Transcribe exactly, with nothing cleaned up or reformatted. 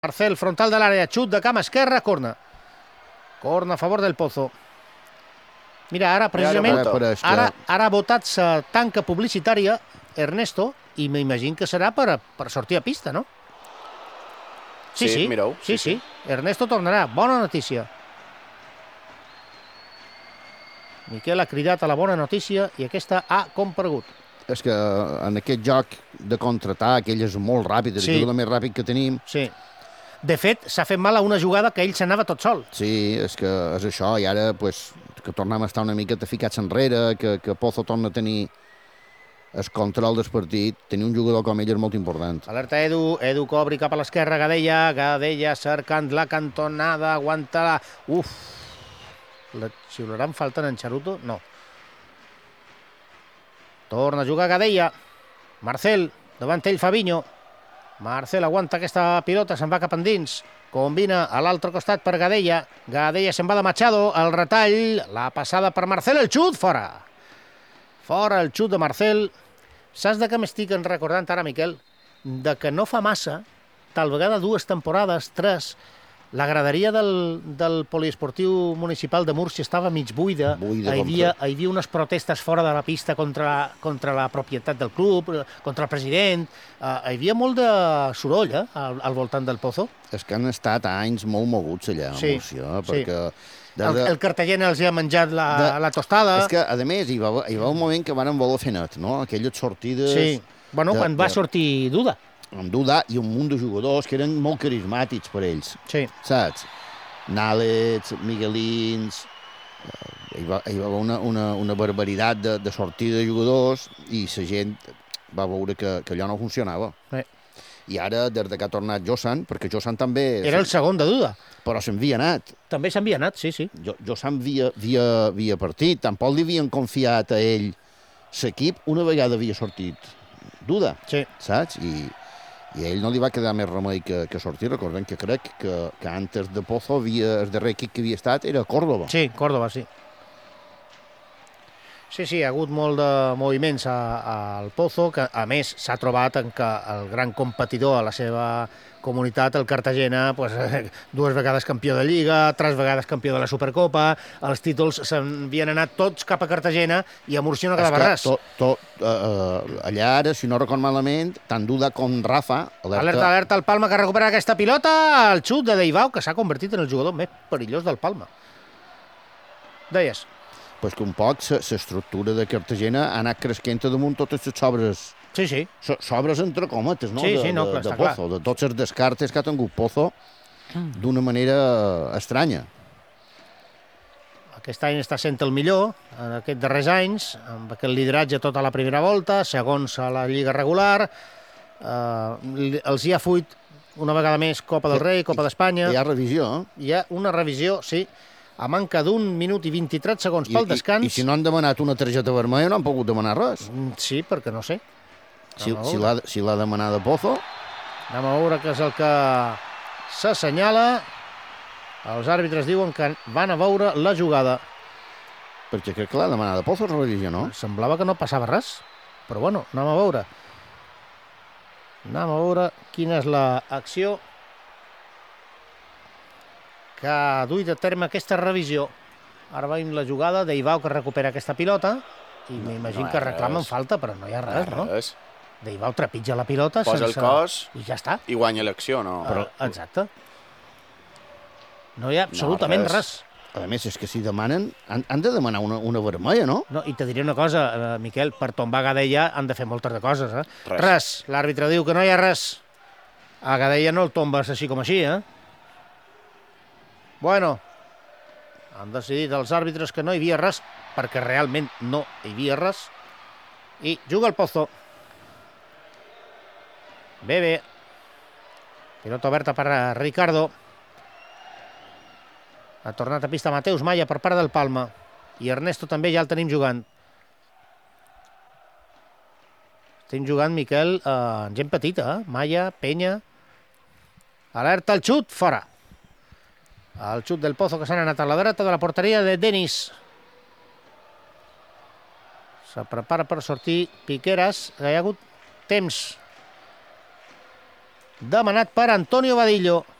Marcel, frontal de l'àrea, xut de cama esquerra, corna. Corna a favor del Pozo. Mira, ara, precisament, Ara, ara, ara ha votat sa tanca publicitària Ernesto, i m'imagino que serà per, per sortir a pista, no? Sí, Sí, sí, mireu, sí, sí, sí. Ernesto tornarà. Bona notícia. Miquel ha cridat a la bona notícia i aquesta ha comparegut. És que en aquest joc de contraatac, ell és molt ràpid, és Sí. el més ràpid que tenim. Sí. De fet, s'ha fet mal a una jugada que ell s'anava tot sol. Sí, és que és això, i ara pues, que tornem a estar una miqueta ficats enrere, que, que Pozo torna a tenir el control del partit, tenir un jugador com ell és molt important. Alerta Edu, Edu que obri cap a l'esquerra, Gadella, Gadella cercant la cantonada, aguanta la... Uf, la xiularan faltant en Charuto? No. Torna a jugar Gadella. Marcel, davant ell Fabinho. Marcel aguanta aquesta pilota, se'n va cap endins. Combina a l'altre costat per Gadella. Gadella se'n va de Machado, el retall, la passada per Marcel, el xut, fora. Fora el xut de Marcel. Saps de què m'estic recordant ara, Miquel? De que no fa massa, tal vegada dues temporades, tres, la graderia del, del poliesportiu municipal de Múrcia estava mig buida. Buida hi, havia, com hi havia unes protestes fora de la pista contra, contra la propietat del club, contra el president. Uh, hi havia molt de soroll eh, al, al voltant del Pozo. És que han estat anys molt moguts allà a Sí, Múrcia, sí. perquè... De, El, de, el Cartagena els hi ha menjat la, de, la tostada. És que, a més, hi va, hi va un moment que van voler fer net, no? Aquelles sortides... Sí, bueno, de, quan va de, sortir Duda. amb Duda i un munt de jugadors que eren molt carismàtics per ells, Sí. saps? Nález, Miguelins... Eh, hi va, hi va haver una, una, una barbaritat de, de sortida de jugadors i la gent va veure que, que allò no funcionava. Sí. I ara, des que ha tornat Josan, perquè Josan també... Era el segon de Duda. Però s'havia anat. També s'havia anat, sí, sí. Jo, Josan havia, havia, havia partit, tampoc li havien confiat a ell l'equip, una vegada havia sortit Duda, Sí. saps? I, i a ell no li va quedar més remei que, que sortir. Recordem que crec que, que antes de Pozo havia, el darrer equip que havia estat era Córdoba. Sí, Córdoba, sí. Sí, sí, hi ha hagut molt de moviments a- al Pozo, que a més s'ha trobat en que el gran competidor a la seva comunitat, el Cartagena, pues, dues vegades campió de Lliga, tres vegades campió de la Supercopa, els títols s'havien anat tots cap a Cartagena i a Múrcia no És quedava que res. tot, tot, uh, uh, allà ara, si no record malament, tant Duda com Rafa... Alerta, Alerta, alerta, el Palma que recupera aquesta pilota, el xut de Deibau, que s'ha convertit en el jugador més perillós del Palma. Deies? pues que un poc l'estructura de Cartagena ha anat creixent damunt totes les sobres, Sí, sí. so, sobres entre cometes, no? Sí, de, sí, no, de, clar, de està Pozo, clar. de tots els descartes que ha tingut Pozo d'una manera estranya. Aquest any està sent el millor, en aquests darrers anys, amb aquest lideratge tota la primera volta, segons a la Lliga regular, eh, els hi ha fuit una vegada més Copa del Rei, Copa d'Espanya. Hi ha revisió, eh? Hi ha una revisió, sí, a manca d'un minut i vint-i-tres segons I, pel descans. i, I si no han demanat una targeta vermella no han pogut demanar res. Mm, Sí, perquè no sé. Si, Anem a si veure. l'ha si l'ha demanada Pozo, Anem a veure què és el que s'assenyala. Els àrbitres diuen que van a veure la jugada. perquè crec que l'ha demanada Pozo és revisió, no? Semblava que no passava res, però bueno, anem a veure. Anem a veure quina és l'acció que ha duit a terme aquesta revisió. Ara veiem la jugada d'Eivau que recupera aquesta pilota i No, m'imagino no hi que ha reclamen res. falta, però no hi ha res, no? Res. D'Eivau trepitja la pilota Posa el sense... cos I ja està. i guanya l'acció, no? Però, exacte. No hi ha absolutament res. res. A més, és que si demanen, han, han de demanar una, una vermella, no? No, i te diré una cosa, eh, Miquel, per tombar Gadella han de fer moltes de coses, eh? Res. Res. L'àrbitre diu que no hi ha res. A Gadella no el tombes així com així, eh? Bueno, han decidit els àrbitres que no hi havia res, perquè realment no hi havia res, i juga el Pozo. Bé, bé. Pilota oberta per a Ricardo. Ha tornat a pista Mateus Maya per part del Palma. I Ernesto també ja el tenim jugant. Estem jugant, Miquel, eh, gent petita, eh? Maya, Penya... Alerta, el xut, fora. El xut del Pozo que s'han anat a la dreta de la porteria de Denis. Se prepara per sortir Piqueras, que hi ha hagut temps demanat per Antonio Vadillo.